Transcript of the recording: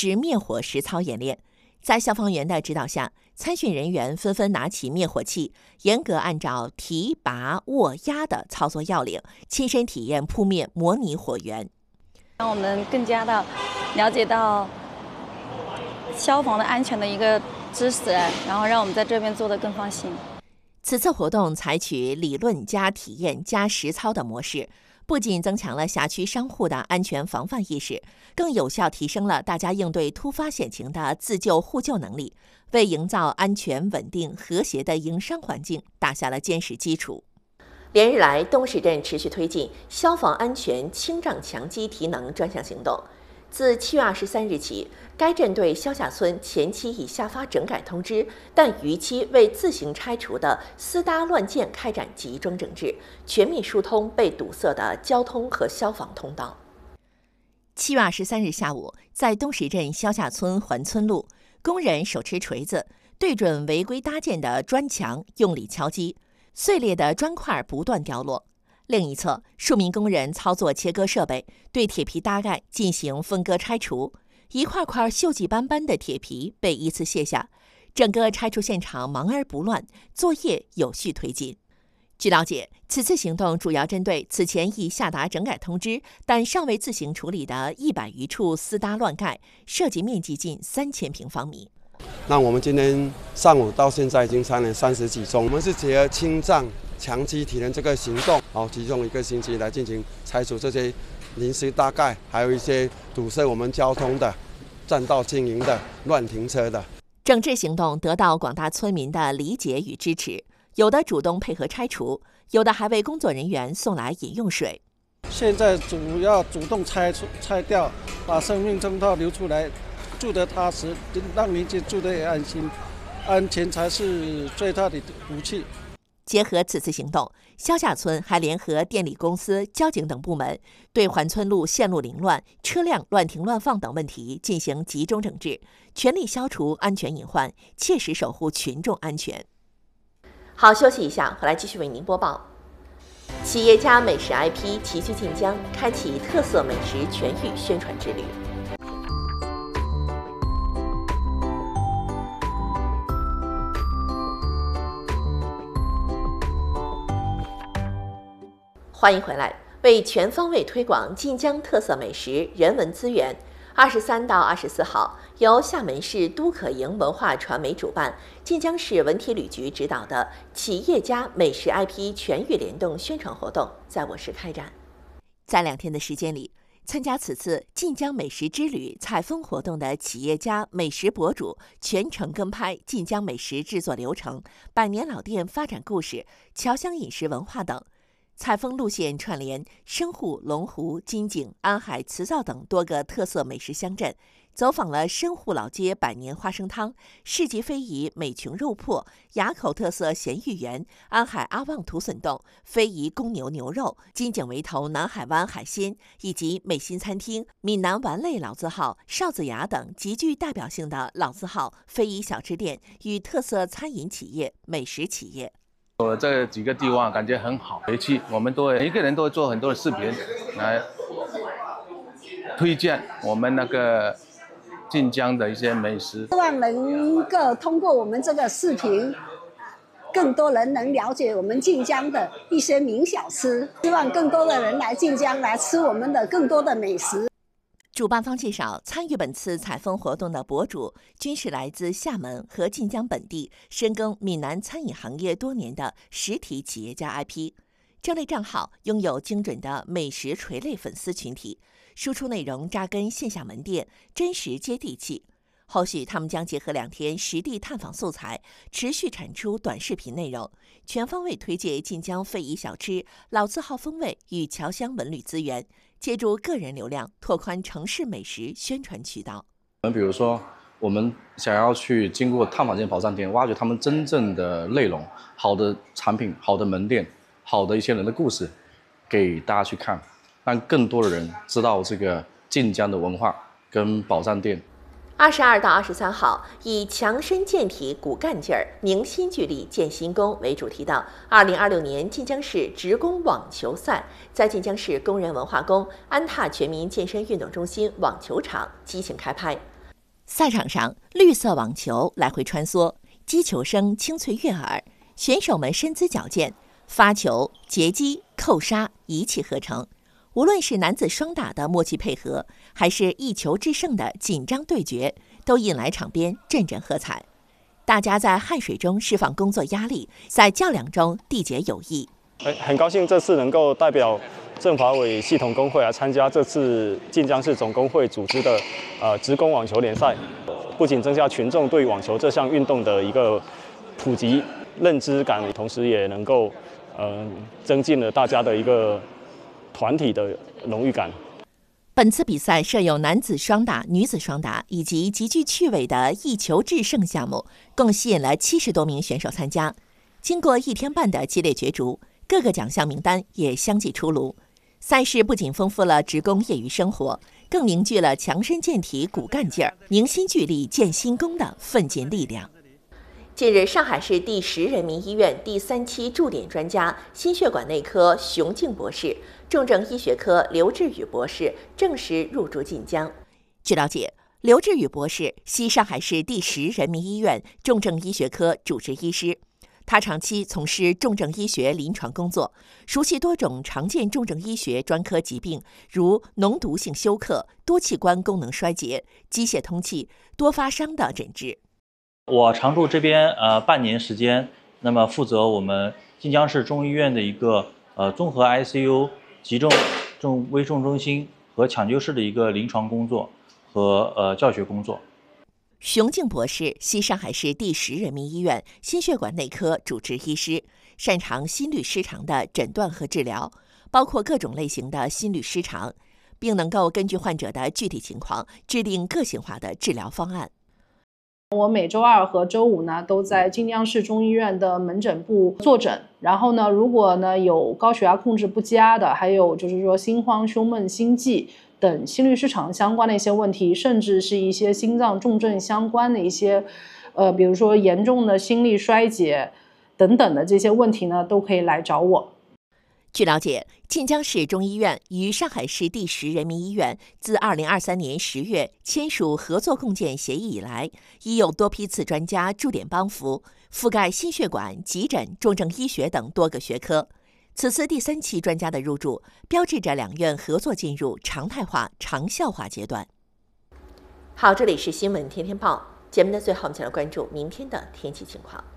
是灭火实操演练。在消防员的指导下，参训人员纷纷拿起灭火器，严格按照提、拔、握、压的操作要领，亲身体验扑灭模拟火源， 让我们更加的了解到消防的安全的一个知识，然后让我们在这边做得更放心。 此次活动采取理论加体验加实操的模式，不仅增强了辖区商户的安全防范意识，更有效提升了大家应对突发险情的自救互救能力，为营造安全、稳定、和谐的营商环境打下了坚实基础。连日来，东石镇持续推进消防安全清障强基提能专项行动。自7月23日起，该镇对萧下村前期已下发整改通知，但逾期未自行拆除的私搭乱建开展集中整治，全面疏通被堵塞的交通和消防通道。7月23日下午，在东石镇萧下村环村路，工人手持锤子对准违规搭建的砖墙用力敲击，碎裂的砖块不断掉落。另一侧，数名工人操作切割设备，对铁皮搭盖进行分割拆除，一块块锈迹斑斑的铁皮被依次卸下，整个拆除现场忙而不乱，作业有序推进。据了解，此次行动主要针对此前已下达整改通知但尚未自行处理的100余处私搭乱盖，涉及面积近3000平方米。 那我们今天上午到现在已经参了30几宗，我们是结合清障强基体能这个行动，集中1个星期来进行拆除这些临时搭盖，还有一些堵塞我们交通的、占道经营的、乱停车的。 整治行动得到广大村民的理解与支持，有的主动配合拆除，有的还为工作人员送来饮用水。 现在主要主动拆掉，把生命通道留出来，住得踏实，让民间住得也安心，安全才是最大的武器。 结合此次行动，萧下村还联合电力公司、交警等部门，对环村路线路凌乱、车辆乱停乱放等问题进行集中整治，全力消除安全隐患，切实守护群众安全。好，休息一下，回来继续为您播报。企业家美食 IP 齐聚晋江，开启特色美食全域宣传之旅。欢迎回来。为全方位推广晋江特色美食人文资源，23到24号，由厦门市都可营文化传媒主办，晋江市文体旅局指导的企业家美食 IP 全域联动宣传活动在我市开展。在2天的时间里，参加此次晋江美食之旅采风活动的企业家、美食博主全程跟拍晋江美食制作流程、百年老店发展故事、侨乡饮食文化等。采风路线串联深沪、龙湖、金井、安海、慈灶等多个特色美食乡镇，走访了深沪老街百年花生汤、世纪非遗美琼肉铺、垭口特色咸芋圆、安海阿旺土笋冻、非遗公牛牛肉、金井围头南海湾海鲜，以及美心餐厅、闽南丸类老字号、邵子崖等极具代表性的老字号非遗小吃店与特色餐饮企业、美食企业。 这几个地方感觉很好，回去我们每一个人都会做很多的视频来推荐我们那个晋江的一些美食， 希望能够通过我们这个视频，更多人能了解我们晋江的一些名小吃，希望更多的人来晋江来吃我们的更多的美食。 主办方介绍，参与本次采风活动的博主均是来自厦门和晋江本地，深耕闽南餐饮行业多年的实体企业家 IP。这类账号拥有精准的美食垂类粉丝群体，输出内容扎根线下门店，真实接地气。后续他们将结合2天实地探访素材，持续产出短视频内容，全方位推介晋江非遗小吃、老字号风味与侨乡文旅资源，借助个人流量拓宽城市美食宣传渠道。 比如说，我们想要去经过探访这些保障店，挖掘他们真正的内容，好的产品、好的门店、好的一些人的故事，给大家去看，让更多的人知道这个晋江的文化跟保障店。 22到23号，以强身健体、鼓干劲儿、凝心聚力、建新功为主题的2026年晋江市职工网球赛，在晋江市工人文化宫安踏全民健身运动中心网球场激情开拍。 赛场上，绿色网球来回穿梭，击球声清脆悦耳，选手们身姿矫健，发球、截击、扣杀一气呵成。无论是男子双打的默契配合，还是一球制胜的紧张对决，都引来场边阵阵喝彩。大家在汗水中释放工作压力，在较量中缔结友谊。 很高兴这次能够代表政法委系统工会来参加这次晋江市总工会组织的职工网球联赛，不仅增加群众对网球这项运动的一个普及认知感，同时也能够增进了大家的一个团体的荣誉感。 本次比赛设有男子双打、女子双打以及极具趣味的一球制胜项目，共吸引了70多名选手参加。经过1天半的激烈角逐，各个奖项名单也相继出炉。赛事不仅丰富了职工业余生活，更凝聚了强身健体、骨干劲儿、凝心聚力、建新功的奋进力量。近日，上海市第10人民医院第3期驻点专家、心血管内科熊静博士、重症医学科刘志宇博士正式入驻晋江。据了解，刘志宇博士系上海市第10人民医院重症医学科主治医师，他长期从事重症医学临床工作，熟悉多种常见重症医学专科疾病，如脓毒性休克、多器官功能衰竭、机械通气、多发伤的诊治。 我常驻这边半年时间，那么负责我们晋江市中医院的一个综合 ICU、急重危重中心和抢救室的一个临床工作和教学工作。 熊静博士系上海市第10人民医院心血管内科主治医师，擅长心律失常的诊断和治疗，包括各种类型的心律失常，并能够根据患者的具体情况制定个性化的治疗方案。 我每周2和周5呢，都在晋江市中医院的门诊部坐诊。然后呢，如果呢有高血压控制不佳的，还有就是说心慌、胸闷、心悸等心律失常相关的一些问题，甚至是一些心脏重症相关的一些，比如说严重的心力衰竭等等的这些问题呢，都可以来找我。 据了解，晋江市中医院与上海市第10人民医院自2023年10月签署合作共建协议以来，已有多批次专家驻点帮扶，覆盖心血管、急诊、重症医学等多个学科。此次第3期专家的入驻，标志着两院合作进入常态化、长效化阶段。好，这里是新闻天天报节目的最后，我们再来关注明天的天气情况。